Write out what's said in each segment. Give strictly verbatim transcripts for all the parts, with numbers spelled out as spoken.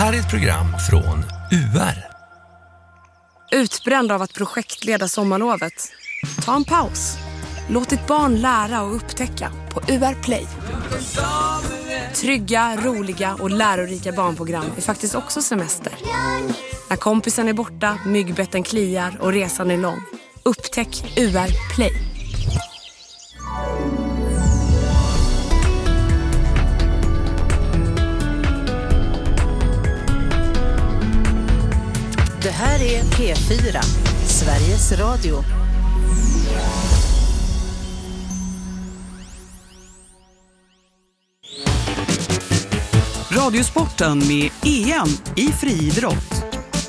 här är ett program från U R. Utbränd av att projektleda sommarlovet? Ta en paus. Låt ditt barn lära och upptäcka på U R Play. Trygga, roliga och lärorika barnprogram är faktiskt också semester. När kompisen är borta, myggbetten kliar och resan är lång. Upptäck U R Play. Det här är P fyra, Sveriges Radio. Radiosporten med E M i friidrott.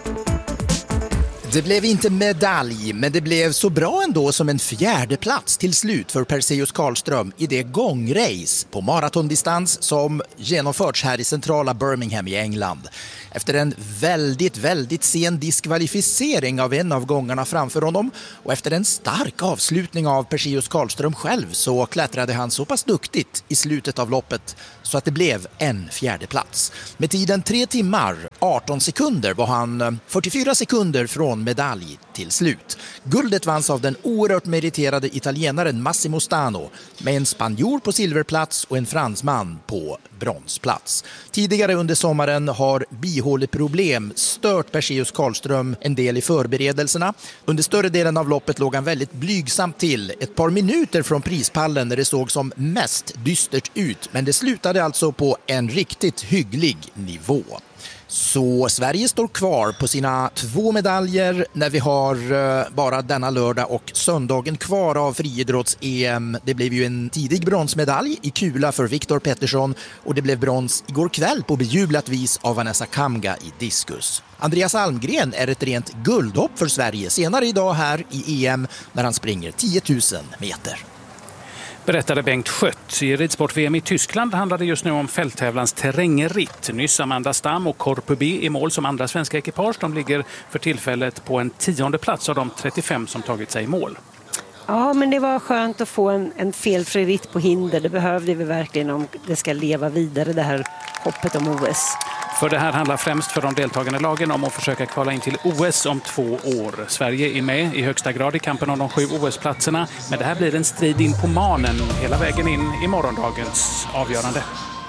Det blev inte medalj, men det blev så bra ändå som en fjärde plats till slut för Perseus Karlström i det gångrace på maratondistans som genomförts här i centrala Birmingham i England. Efter en väldigt, väldigt sen diskvalificering av en av gångarna framför honom och efter en stark avslutning av Perseus Karlström själv så klättrade han så pass duktigt i slutet av loppet så att det blev en fjärde plats. Med tiden tre timmar, arton sekunder var han fyrtiofyra sekunder från medalj till slut. Guldet vanns av den oerhört meriterade italienaren Massimo Stano med en spanjor på silverplats och en fransman på bronsplats. Tidigare under sommaren har bihåleproblem stört Perseus Karlström en del i förberedelserna. Under större delen av loppet låg han väldigt blygsamt till. Ett par minuter från prispallen när det såg som mest dystert ut. Men det slutade alltså på en riktigt hygglig nivå. Så Sverige står kvar på sina två medaljer när vi har bara denna lördag och söndagen kvar av friidrotts-E M. Det blev ju en tidig bronsmedalj i kula för Viktor Pettersson och det blev brons igår kväll på bejublat vis av Vanessa Kamga i diskus. Andreas Almgren är ett rent guldhopp för Sverige senare idag här i E M när han springer tio tusen meter. Berättade Bengt Schött. I ridsport-V M i Tyskland handlar det just nu om fälttävlans terrängritt. Nyss Amanda Stam och Korpu B i mål som andra svenska ekipage. De ligger för tillfället på en tionde plats av de trettiofem som tagit sig i mål. Ja, men det var skönt att få en, en felfri ritt på hinder. Det behövde vi verkligen om det ska leva vidare, det här hoppet om O S. För det här handlar främst för de deltagande lagen om att försöka kvala in till O S om två år. Sverige är med i högsta grad i kampen om de sju O S-platserna. Men det här blir en strid in på manen hela vägen in i morgondagens avgörande.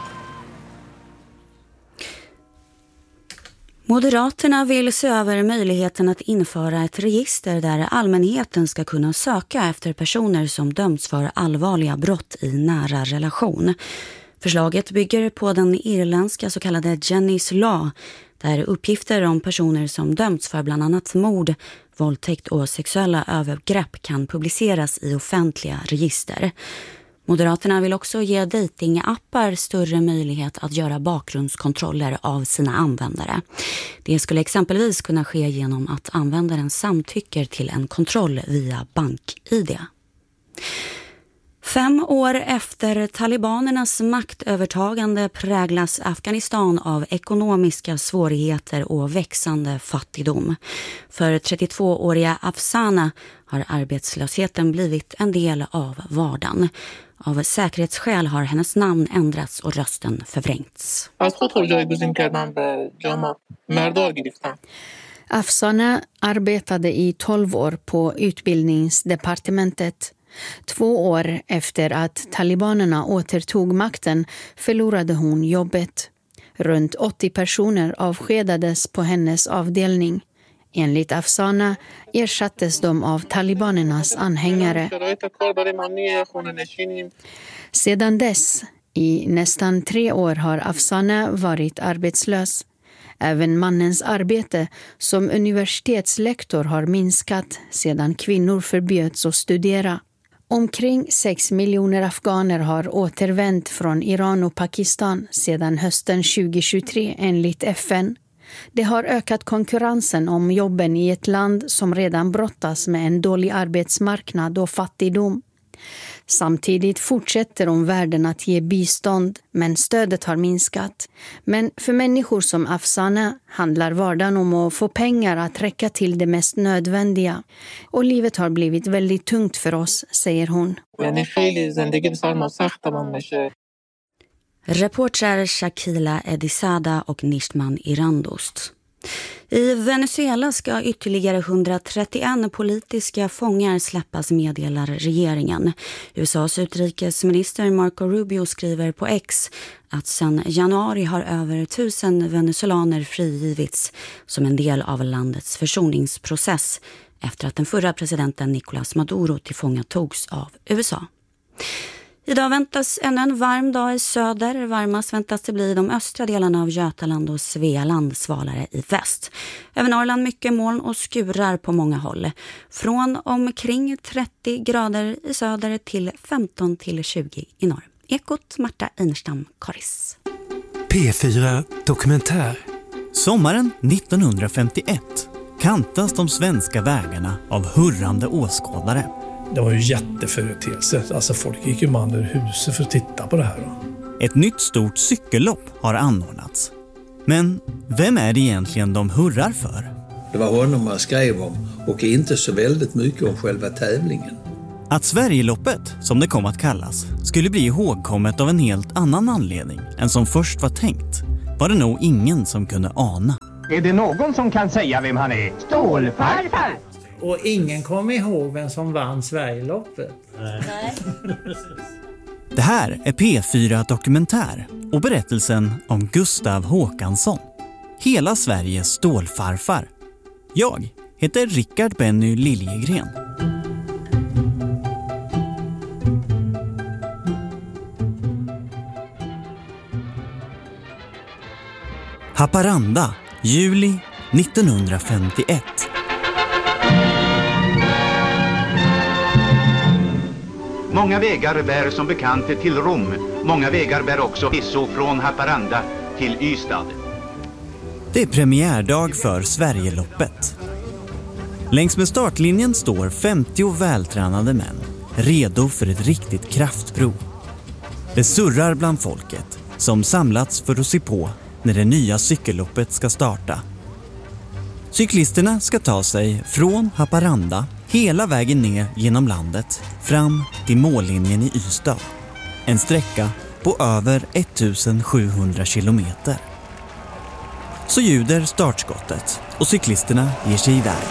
Moderaterna vill se över möjligheten att införa ett register där allmänheten ska kunna söka efter personer som dömts för allvarliga brott i nära relation. Förslaget bygger på den irländska så kallade Jenny's Law, där uppgifter om personer som dömts för bland annat mord, våldtäkt och sexuella övergrepp kan publiceras i offentliga register. Moderaterna vill också ge datingappar större möjlighet att göra bakgrundskontroller av sina användare. Det skulle exempelvis kunna ske genom att användaren samtycker till en kontroll via bank-I D. Fem år efter talibanernas maktövertagande präglas Afghanistan av ekonomiska svårigheter och växande fattigdom. För trettiotvååriga Afsana har arbetslösheten blivit en del av vardagen. Av säkerhetsskäl har hennes namn ändrats och rösten förvrängts. Afsana arbetade i tolv år på utbildningsdepartementet. Två år efter att talibanerna återtog makten förlorade hon jobbet. Runt åttio personer avskedades på hennes avdelning. Enligt Afsana ersattes de av talibanernas anhängare. Sedan dess, i nästan tre år, har Afsana varit arbetslös. Även mannens arbete som universitetslektor har minskat sedan kvinnor förbjöds att studera. Omkring sex miljoner afghaner har återvänt från Iran och Pakistan sedan hösten tjugohundratjugotre enligt F N. Det har ökat konkurrensen om jobben i ett land som redan brottas med en dålig arbetsmarknad och fattigdom. Samtidigt fortsätter omvärlden att ge bistånd, men stödet har minskat. Men för människor som Afsana handlar vardagen om att få pengar att räcka till det mest nödvändiga. Och livet har blivit väldigt tungt för oss, säger hon. Reportrar Shakila Edisada och Nishtman Irandost. I Venezuela ska ytterligare hundratrettioen politiska fångar släppas, meddelar regeringen. U S A:s utrikesminister Marco Rubio skriver på X att sedan januari har över tusen venezuelaner frigivits som en del av landets försoningsprocess efter att den förra presidenten Nicolás Maduro tillfångatogs av U S A. Idag väntas ännu en varm dag i söder. Varmast väntas det bli de östra delarna av Götaland och Svealand, svalare i väst. Över Norrland mycket moln och skurar på många håll. Från omkring trettio grader i söder till femton till tjugo i norr. Ekot, Marta Einerstam, Karis. P fyra Dokumentär. Sommaren nittonhundrafemtioett kantas de svenska vägarna av hurrande åskådare. Det var ju jätteföreteelse. Alltså folk gick ju man ur huset för att titta på det här. Då. Ett nytt stort cykellopp har anordnats. Men vem är det egentligen de hurrar för? Det var honom man skrev om och inte så väldigt mycket om själva tävlingen. Att Sverigeloppet, som det kom att kallas, skulle bli ihågkommet av en helt annan anledning än som först var tänkt, var det nog ingen som kunde ana. Är det någon som kan säga vem han är? Stålfarfar! Och ingen kommer ihåg vem som vann Sverigeloppet. Nej. Det här är P fyra Dokumentär och berättelsen om Gustav Håkansson. Hela Sveriges stålfarfar. Jag heter Rickard Benny Liljegren. Haparanda, juli nittonhundrafemtioett. Många vägar bär som bekant till Rom. Många vägar bär också pisso från Haparanda till Ystad. Det är premiärdag för Sverigeloppet. Längs med startlinjen står femtio vältränade män, redo för ett riktigt kraftprov. Det surrar bland folket som samlats för att se på när det nya cykelloppet ska starta. Cyklisterna ska ta sig från Haparanda hela vägen ner genom landet fram till mållinjen i Ystad. En sträcka på över sjuttonhundra kilometer. Så ljuder startskottet och cyklisterna ger sig iväg.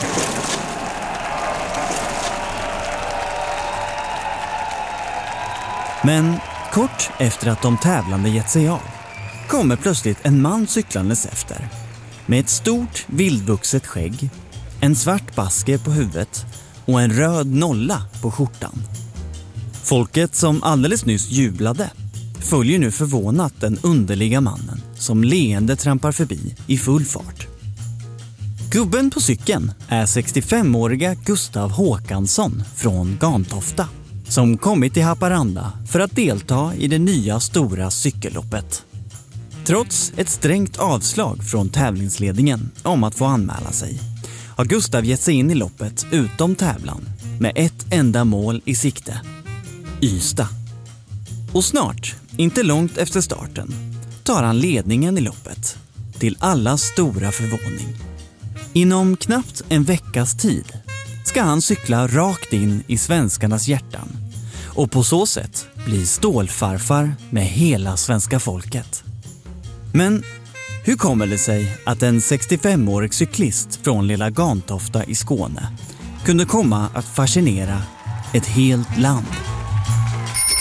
Men kort efter att de tävlande gett sig av kommer plötsligt en man cyklandes efter. Med ett stort vildvuxet skägg, en svart basker på huvudet och en röd nolla på skjortan. Folket som alldeles nyss jublade följer nu förvånat den underliga mannen som leende trampar förbi i full fart. Gubben på cykeln är sextiofemåriga Gustav Håkansson från Gantofta som kommit till Haparanda för att delta i det nya stora cykelloppet. Trots ett strängt avslag från tävlingsledningen om att få anmäla sig har Gustav gett sig in i loppet utom tävlan med ett enda mål i sikte. Ystad. Och snart, inte långt efter starten, tar han ledningen i loppet till allas stora förvåning. Inom knappt en veckas tid ska han cykla rakt in i svenskarnas hjärtan och på så sätt bli stålfarfar med hela svenska folket. Men hur kommer det sig att en sextiofemårig cyklist från lilla Gantofta i Skåne kunde komma att fascinera ett helt land?